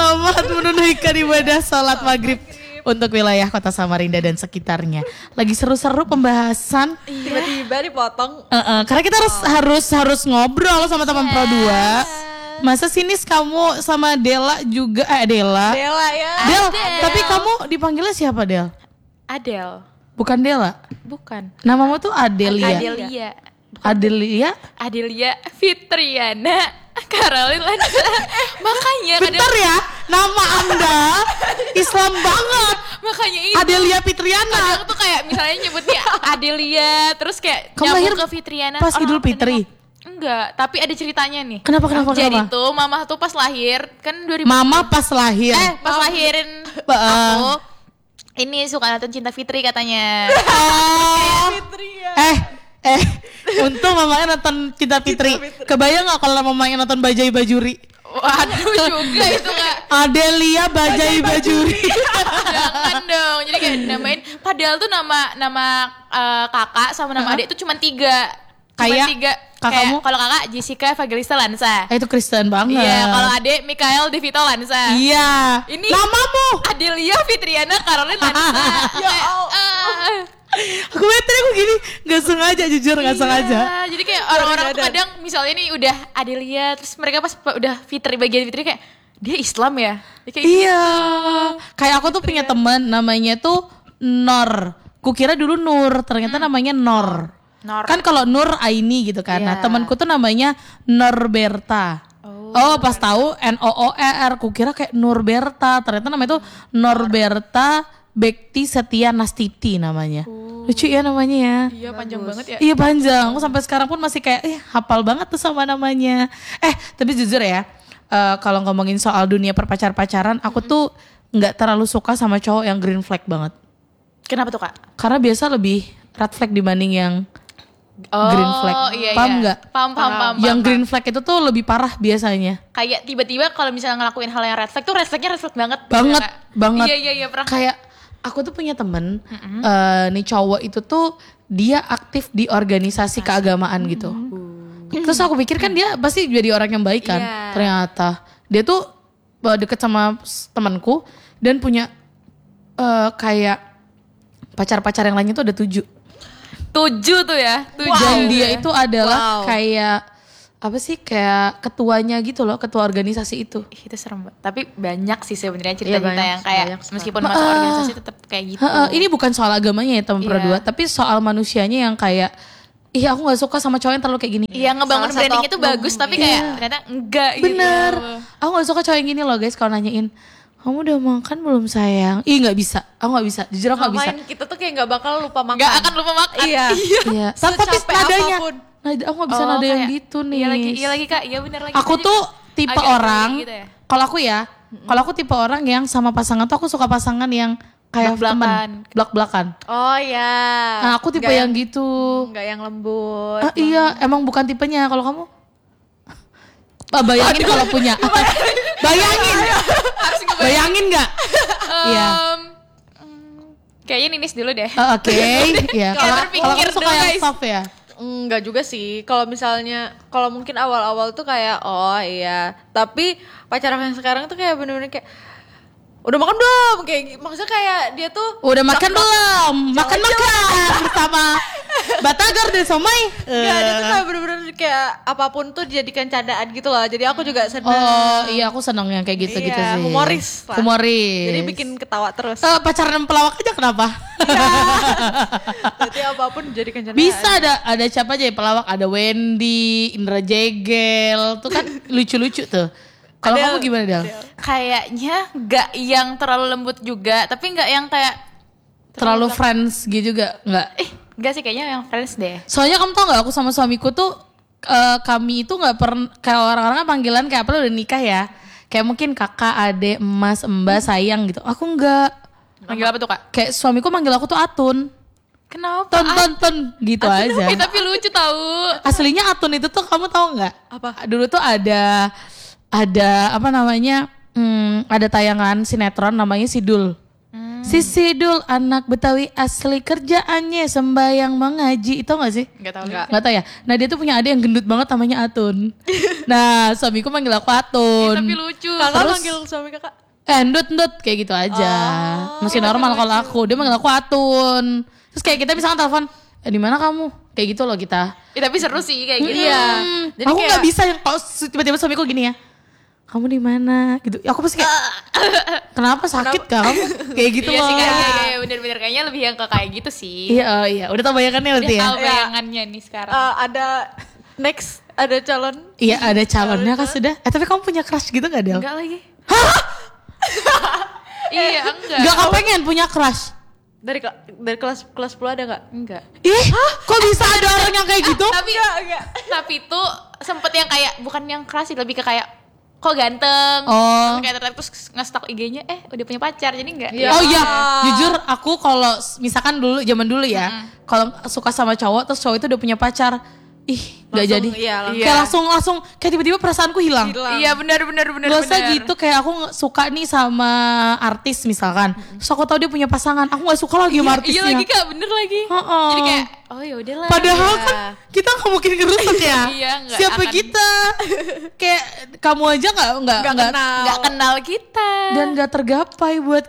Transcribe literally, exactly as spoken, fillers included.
Selamat menunaikan ibadah salat maghrib untuk wilayah Kota Samarinda dan sekitarnya. Lagi seru-seru pembahasan. Tiba-tiba dipotong. Uh-uh, karena kita harus harus harus ngobrol sama teman Pro dua. Masa sinis kamu sama Dela juga eh Dela. Dela ya. Del, Adel. tapi kamu dipanggilnya siapa Del? Adel. Bukan Dela. Bukan. Namamu tuh Adelia. Adelia. Adelia? Adelia Fitriana Karolin Lansa. Makanya Bentar ya, nama Anda Islam banget. Makanya itu. Adelia Fitriana. Kadang tuh kayak misalnya nyebutnya Adelia, terus kayak Kamu lahir nyambung ke Fitriana. pas Orang Idul Fitri? Enggak, tapi ada ceritanya nih. Kenapa kenapa Jadi kenapa? tuh mama tuh pas lahir kan dua ribu Mama pas lahir. Eh, pas lahirin Ba- aku ini suka nonton Cinta Fitri katanya. Oh. Fitri ya. Eh, eh, untung mamanya nonton Cinta Fitri. Kebayang nggak kalau mamanya nonton Bajai Bajuri? Waduh juga itu Kak. Adelia Bajai Bajuri. Jangan dong. Jadi kayak namain padahal tuh nama nama eh, kakak sama nama Hah? adik tuh cuma tiga. Cuma Kayak tiga. kakakmu? Kayak kalau kakak Jessica Evangelista Lansa. Eh, itu Kristen banget. Iya, kalau adik Mikael Devito Lansa. Iya. Ini namamu. Adelia Fitriana Karolin Lansa. Ya Kayak, Allah. ah. Aku betul aku gini, nggak sengaja jujur nggak Iya, sengaja. jadi kayak orang-orang tuh Kadang-kadang. kadang misalnya nih udah Adelia, terus mereka pas udah Fitri bagian Fitri kayak dia Islam ya. Dia kayak Iya. Kayak aku tuh punya teman namanya tuh Nor. Kukira dulu Nur, ternyata namanya Nor. Nor. Kan kalau Nur Aini gitu kan. Nah, Iya. temanku tuh namanya Norberta. Oh. Oh, pas tahu N O O E R, kukira kayak Norberta. Ternyata namanya tuh Norberta Bekti Setia Nastiti namanya. Lucu ya namanya ya. Iya panjang banget ya. Iya panjang. Aku sampai sekarang pun masih kayak eh hafal banget tuh sama namanya. Eh, tapi jujur ya, eh, kalau ngomongin soal dunia perpacar-pacaran, aku tuh nggak terlalu suka sama cowok yang green flag banget. Kenapa tuh Kak? Karena biasa lebih red flag dibanding yang green flag. Iya, Paham iya. nggak? Paham, paham, paham. Yang paham. green flag itu tuh lebih parah biasanya. Kayak tiba-tiba kalau misalnya ngelakuin hal yang red flag tuh red flagnya red flag banget. Banget, Kak. banget. Iya, iya, iya pernah. Kayak aku tuh punya temen, eh, nih cowok itu tuh dia aktif di organisasi keagamaan gitu. Terus aku pikir kan dia pasti jadi orang yang baik kan. Iya. Ternyata dia tuh eh, deket sama s- temanku dan punya eh, kayak pacar-pacar yang lainnya tuh ada tujuh. Tujuh tuh ya. Tujuh. Dan dia itu adalah Wow. kayak apa sih kayak ketuanya gitu loh, ketua organisasi itu. Ih, itu serem banget. Tapi banyak sih sebenarnya cerita-cerita banyak, yang kayak banyak sekali. meskipun masuk organisasi tetap kayak gitu. Heeh, ini bukan soal agamanya ya teman Iya. berdua, tapi soal manusianya yang kayak ih aku nggak suka sama cowok yang terlalu kayak gini. Iya ngebangun Salah satu branding itu oknum. bagus tapi Iya. kayak ternyata enggak Bener. gitu. Aku nggak suka cowok yang gini loh guys. Kalau nanyain kamu udah makan belum sayang? Ih nggak bisa. Aku nggak bisa. Jujur aku nggak bisa. Main kita tuh kayak nggak bakal lupa makan. Enggak akan lupa makan. Iya. Iya. Tapi Secapek nadanya. apapun. Nada, aku nggak bisa Oh, nada yang kayak- gitu nih. Iya lagi, iya lagi Kak. Iya benar lagi. Aku Tadi tuh juga tipe agak orang. gitu ya. Kalau aku ya, kalau aku tipe orang yang sama pasangan tuh aku suka pasangan yang kayak Blak-blakan. temen, blak-blakan. Oh ya. Nah, aku tipe Nggak yang gitu. Nggak yang lembut. Ah, iya, emang bukan tipenya. Kalau kamu? Ah, bayangin kalau punya. Bayangin. Harus ngebayang. Bayangin nggak? Iya. Em, mm, Kayaknya Ninis dulu deh. Oh, Oke, ya. Kalau berpikir kalau kamu suka dulu, yang guys. soft ya. Enggak juga sih. Kalau misalnya kalau mungkin awal-awal tuh kayak oh iya, tapi pacar aku yang sekarang tuh kayak bener-bener kayak udah makan belum? Kayak gi- maksudnya kayak dia tuh Udah makan belum? Makan-makan bersama Batagor dan Somai. enggak, dia tuh kayak bener-bener kayak apapun tuh dijadikan candaan gitu loh. Jadi aku juga seneng. Oh, iya aku seneng yang kayak gitu-gitu Iya, sih. humoris lah. Humoris. Jadi bikin ketawa terus. Eh, pacaran pelawak aja kenapa? Jadi apapun dijadikan candaan. Bisa ada ada siapa aja ya pelawak, ada Wendy, Indra Jegel, tuh kan lucu-lucu tuh. Kalau Adele, kamu gimana Del? Kayaknya nggak yang terlalu lembut juga, tapi nggak yang kayak Terlalu friends gitu juga nggak? eh nggak sih kayaknya yang friends deh. Soalnya kamu tau nggak aku sama suamiku tuh eh, kami itu nggak pernah kayak orang-orang kan panggilan kayak apa lo udah nikah ya? Kayak mungkin kakak, adek, emas, mbak, sayang gitu. Aku nggak. Manggil apa tuh Kak? Kayak suamiku manggil aku tuh Atun. Kenapa? Ton ton ton gitu aja. Eh, tapi lucu tahu. Aslinya Atun itu tuh kamu tahu nggak? Apa? Dulu tuh ada ada apa namanya? Hmm, ada tayangan sinetron namanya Sidul. Si Sidul anak Betawi asli kerjaannya sembayang mengaji. Itu gak sih? Enggak tahu. Nggak. Gak tau ya. Nah dia tuh punya adik yang gendut banget namanya Atun. Nah suamiku manggil aku Atun. Tapi lucu. Kakak Terus- manggil suami kakak. Eh ndut ndut kayak gitu aja. Masih normal kalau aku. Dia manggil aku Atun. Terus kayak kita misalkan telepon, eh, di mana kamu? Kayak gitu loh kita. Ya, tapi seru sih kayak gitu. Iya. Hmm, Jadi aku kayak- nggak bisa yang kalau tiba-tiba suamiku gini ya. Kamu di mana? Gitu. Aku pasti kayak kenapa sakit gak kamu? Kayak gitu Iya loh. sih kayak, kayak, kayak bener-bener kayaknya lebih yang ke kayak gitu sih. Iya, oh iya. Udah tau bayangannya berarti ya? Tahu bayangannya nih sekarang. Eh, ada next ada calon. Iya, ada calonnya kan sudah. Eh, tapi kamu punya crush gitu gak, Del? Enggak lagi. Iya, enggak. Gak kepengen punya crush? Dari kela- dari kelas kelas sepuluh ada nggak? Enggak. Ih, kok bisa ada orang yang kayak gitu? Tapi tapi itu sempet yang kayak bukan yang keras sih, lebih ke kayak kok ganteng. Oh. Terus kayak tertarik terus nge-stalk I G-nya eh udah punya pacar jadi enggak. Iya. Oh iya, jujur aku kalau misalkan dulu zaman dulu ya, kalau suka sama cowok terus cowok itu udah punya pacar, ih nggak Langsung, jadi. iya, langsung. Kayak langsung langsung kayak tiba-tiba perasaanku hilang. Hilang. Iya benar benar benar Gak usah benar. gitu, kayak aku nge- suka nih sama artis misalkan, terus aku tahu dia punya pasangan, aku nggak suka lagi sama artisnya. Iya lagi Kak, bener lagi. Heeh. Jadi kayak oh ya udahlah. Padahal Iya. kan kita nggak mungkin ngerusak ya. Iya, nggak Siapa akan. kita? Kayak kamu aja nggak nggak Nggak nggak kenal. nggak kenal kita. dan nggak tergapai buat